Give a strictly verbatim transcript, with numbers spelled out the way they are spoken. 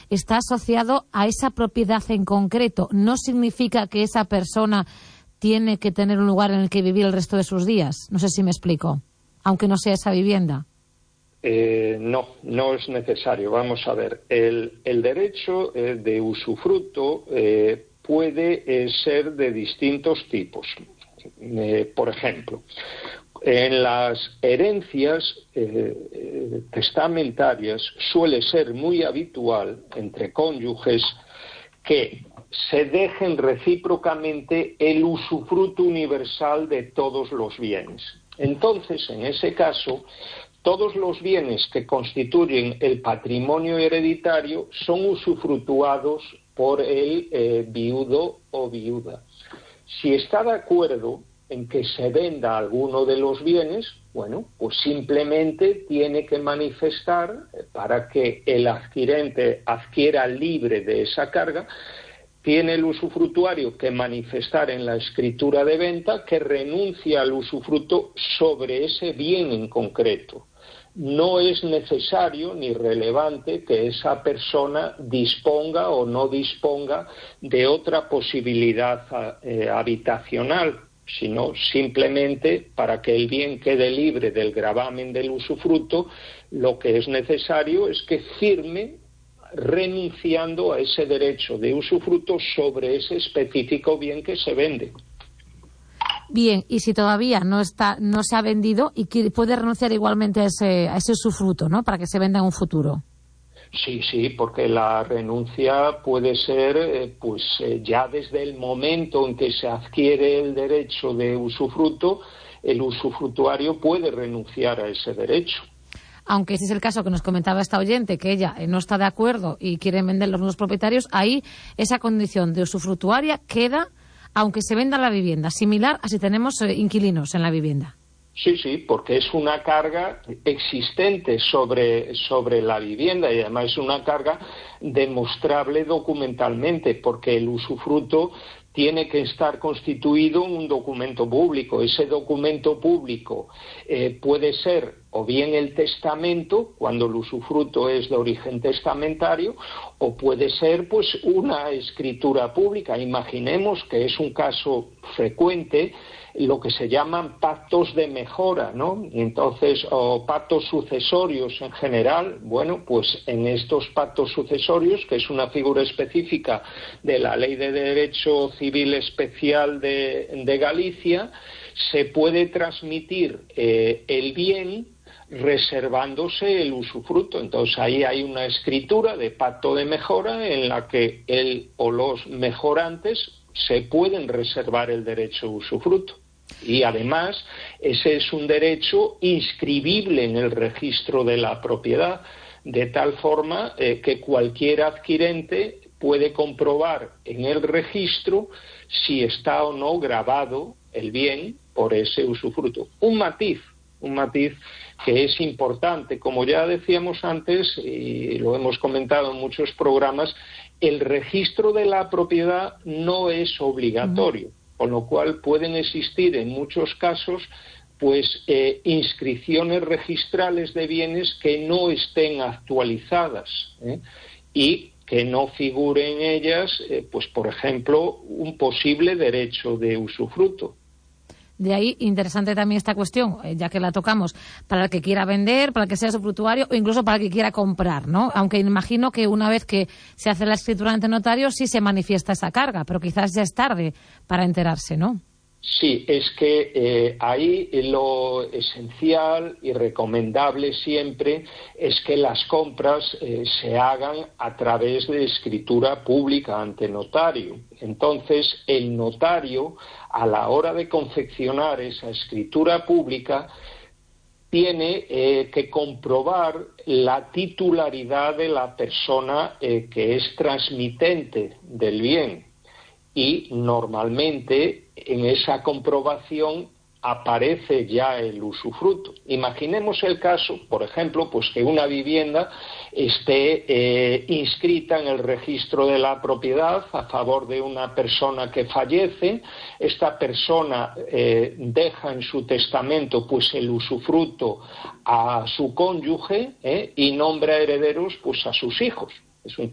está asociado a esa propiedad en concreto. No significa que esa persona tiene que tener un lugar en el que vivir el resto de sus días. No sé si me explico, aunque no sea esa vivienda. Eh, no, no es necesario. Vamos a ver, el, el derecho eh, de usufructo eh, puede eh, ser de distintos tipos. Eh, por ejemplo, en las herencias eh, eh, testamentarias suele ser muy habitual entre cónyuges que se dejen recíprocamente el usufructo universal de todos los bienes. Entonces, en ese caso, todos los bienes que constituyen el patrimonio hereditario son usufructuados por el eh, viudo o viuda. Si está de acuerdo en que se venda alguno de los bienes, bueno, pues simplemente tiene que manifestar, para que el adquirente adquiera libre de esa carga, tiene el usufructuario que manifestar en la escritura de venta que renuncia al usufructo sobre ese bien en concreto. No es necesario ni relevante que esa persona disponga o no disponga de otra posibilidad eh, habitacional, sino simplemente para que el bien quede libre del gravamen del usufructo, lo que es necesario es que firme renunciando a ese derecho de usufructo sobre ese específico bien que se vende. Bien, y si todavía no está, no se ha vendido, y puede renunciar igualmente a ese, a ese usufructo, ¿no?, para que se venda en un futuro. Sí, sí, porque la renuncia puede ser eh, pues eh, ya desde el momento en que se adquiere el derecho de usufructo, el usufructuario puede renunciar a ese derecho. Aunque ese es el caso que nos comentaba esta oyente, que ella no está de acuerdo y quiere vender los nuevos propietarios, ahí esa condición de usufructuaria queda, aunque se venda la vivienda, similar a si tenemos eh, inquilinos en la vivienda. Sí, sí, porque es una carga existente sobre, sobre la vivienda y además es una carga demostrable documentalmente, porque el usufructo tiene que estar constituido en un documento público. Ese documento público eh, puede ser o bien el testamento, cuando el usufructo es de origen testamentario, o puede ser pues una escritura pública. Imaginemos que es un caso frecuente lo que se llaman pactos de mejora, ¿no? Entonces, o pactos sucesorios en general. Bueno, pues en estos pactos sucesorios, que es una figura específica de la Ley de Derecho Civil Especial de, de Galicia, se puede transmitir eh, el bien reservándose el usufructo. Entonces ahí hay una escritura de pacto de mejora en la que él o los mejorantes se pueden reservar el derecho de usufructo. Y además ese es un derecho inscribible en el registro de la propiedad, de tal forma eh, que cualquier adquirente puede comprobar en el registro si está o no grabado el bien por ese usufructo. Un matiz, un matiz que es importante. Como ya decíamos antes, y lo hemos comentado en muchos programas, el registro de la propiedad no es obligatorio, con lo cual pueden existir en muchos casos pues eh, inscripciones registrales de bienes que no estén actualizadas ¿eh? y que no figure en ellas, eh, pues por ejemplo, un posible derecho de usufructo. De ahí, interesante también esta cuestión, eh, ya que la tocamos, para el que quiera vender, para el que sea usufructuario o incluso para el que quiera comprar, ¿no? Aunque imagino que una vez que se hace la escritura ante notario sí se manifiesta esa carga, pero quizás ya es tarde para enterarse, ¿no? Sí, es que eh, ahí lo esencial y recomendable siempre es que las compras eh, se hagan a través de escritura pública ante notario. Entonces, el notario, a la hora de confeccionar esa escritura pública, tiene eh, que comprobar la titularidad de la persona eh, que es transmitente del bien. Y normalmente en esa comprobación aparece ya el usufructo. Imaginemos el caso, por ejemplo, pues que una vivienda esté eh, inscrita en el registro de la propiedad a favor de una persona que fallece. Esta persona eh, deja en su testamento pues el usufructo a su cónyuge eh, y nombra herederos pues a sus hijos. Es un